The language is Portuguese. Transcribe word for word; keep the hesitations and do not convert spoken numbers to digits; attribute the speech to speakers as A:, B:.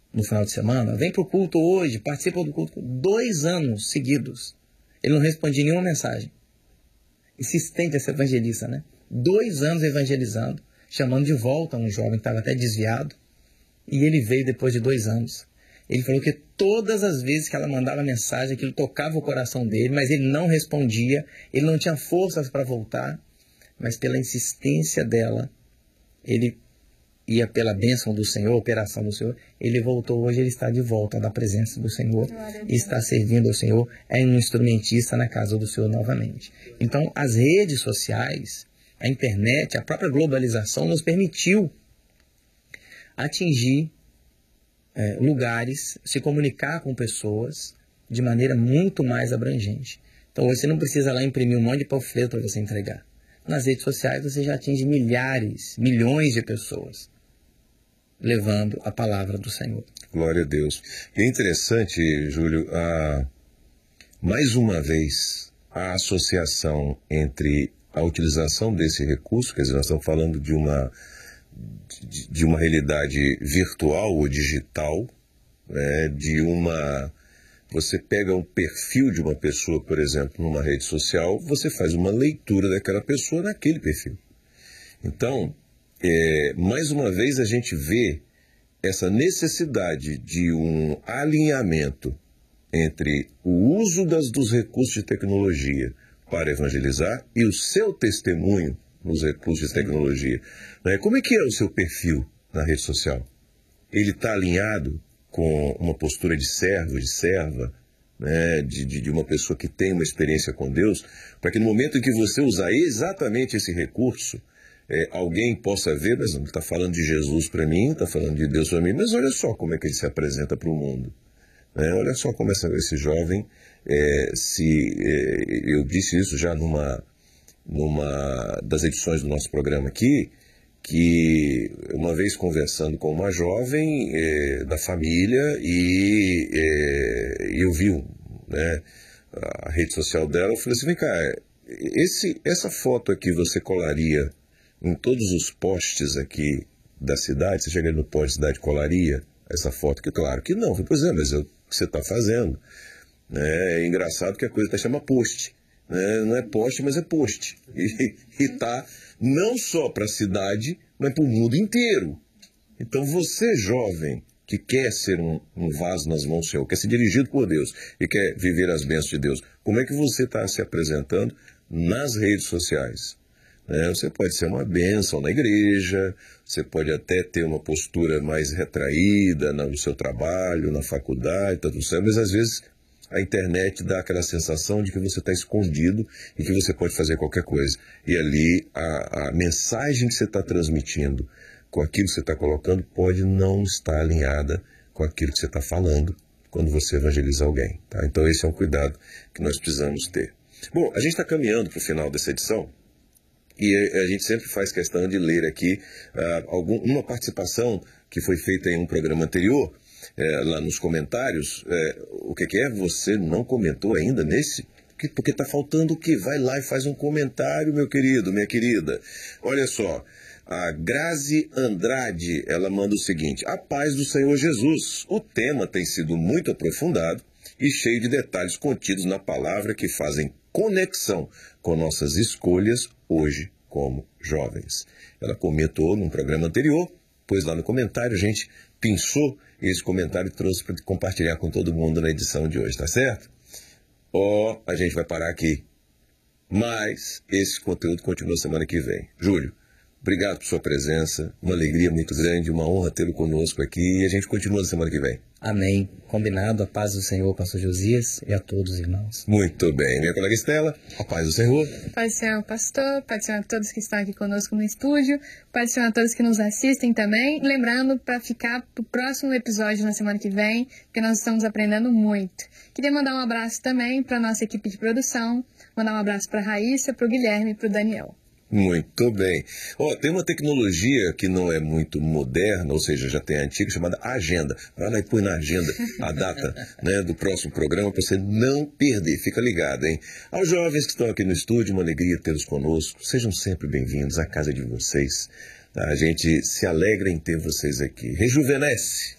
A: no final de semana, vem para o culto hoje, participa do culto, dois anos seguidos. Ele não respondia nenhuma mensagem. Insistente esse evangelista, né? Dois anos evangelizando, chamando de volta um jovem que estava até desviado. E ele veio depois de dois anos. Ele falou que todas as vezes que ela mandava mensagem, aquilo tocava o coração dele, mas ele não respondia, ele não tinha forças para voltar, mas pela insistência dela, ele ia pela bênção do Senhor, operação do Senhor, ele voltou. Hoje ele está de volta da presença do Senhor e está servindo ao Senhor, é um instrumentista na casa do Senhor novamente. Então, as redes sociais, a internet, a própria globalização nos permitiu atingir é, lugares, se comunicar com pessoas de maneira muito mais abrangente. Então, hoje você não precisa lá imprimir um monte de panfleto para você entregar. Nas redes sociais você já atinge milhares, milhões de pessoas, levando a palavra do Senhor.
B: Glória a Deus. E é interessante, Júlio, a, mais uma vez, a associação entre a utilização desse recurso, quer dizer, nós estamos falando de uma, de, de uma realidade virtual ou digital, né, de uma... Você pega um perfil de uma pessoa, por exemplo, numa rede social, você faz uma leitura daquela pessoa naquele perfil. Então, é, mais uma vez a gente vê essa necessidade de um alinhamento entre o uso das, dos recursos de tecnologia para evangelizar e o seu testemunho nos recursos de tecnologia. Né? Como é que é o seu perfil na rede social? Ele está alinhado com uma postura de servo, de serva, né, de, de, de uma pessoa que tem uma experiência com Deus, para que no momento em que você usar exatamente esse recurso, é, alguém possa ver, mas não está falando de Jesus para mim, está falando de Deus para mim, mas olha só como é que ele se apresenta para o mundo. Né? Olha só como essa, esse jovem, é, se é, eu disse isso já numa, numa das edições do nosso programa aqui, que uma vez conversando com uma jovem é, da família e é, eu vi né, a rede social dela, eu falei assim, vem cá, esse, essa foto aqui você colaria em todos os postes aqui da cidade? Você chega no poste da cidade, colaria essa foto? Que claro que não. Eu falei, pois é, mas é o que você está fazendo. É engraçado que a coisa até chama post. Né? Não é poste, mas é post. E está não só para a cidade, mas para o mundo inteiro. Então você, jovem, que quer ser um, um vaso nas mãos do Senhor, quer ser dirigido por Deus e quer viver as bênçãos de Deus, como é que você está se apresentando nas redes sociais? É, você pode ser uma bênção na igreja, você pode até ter uma postura mais retraída no seu trabalho, na faculdade, tá tudo certo, mas às vezes a internet dá aquela sensação de que você está escondido e que você pode fazer qualquer coisa. E ali a, a mensagem que você está transmitindo com aquilo que você está colocando pode não estar alinhada com aquilo que você está falando quando você evangeliza alguém. Tá? Então esse é um cuidado que nós precisamos ter. Bom, a gente está caminhando para o final dessa edição e a gente sempre faz questão de ler aqui uh, algum, uma participação que foi feita em um programa anterior. É, lá nos comentários, é, o que, que é? Você não comentou ainda nesse? Porque está faltando o quê? Vai lá e faz um comentário, meu querido, minha querida. Olha só, a Grazi Andrade, ela manda o seguinte: a paz do Senhor Jesus. O tema tem sido muito aprofundado e cheio de detalhes contidos na palavra que fazem conexão com nossas escolhas hoje como jovens. Ela comentou num programa anterior, pois lá no comentário a gente pensou esse comentário e trouxe para compartilhar com todo mundo na edição de hoje, tá certo? Ó, oh, a gente vai parar aqui. Mas esse conteúdo continua semana que vem. Júlio, obrigado por sua presença, uma alegria muito grande, uma honra tê-lo conosco aqui e a gente continua na semana que vem.
A: Amém. Combinado, a paz do Senhor, pastor Josias, e a todos os irmãos.
B: Muito bem. Minha colega Estela, a paz do Senhor.
C: Paz do Senhor, pastor, paz do Senhor a todos que estão aqui conosco no estúdio, paz do Senhor a todos que nos assistem também. Lembrando, para ficar para o próximo episódio na semana que vem, que nós estamos aprendendo muito. Queria mandar um abraço também para a nossa equipe de produção, mandar um abraço para a Raíssa, para o Guilherme e para o Daniel.
B: Muito bem. Oh, tem uma tecnologia que não é muito moderna, ou seja, já tem a antiga, chamada agenda. Vai lá e põe na agenda a data né, do próximo programa para você não perder. Fica ligado, hein? Aos jovens que estão aqui no estúdio, uma alegria tê-los conosco. Sejam sempre bem-vindos à casa de vocês. A gente se alegra em ter vocês aqui. Rejuvenesce.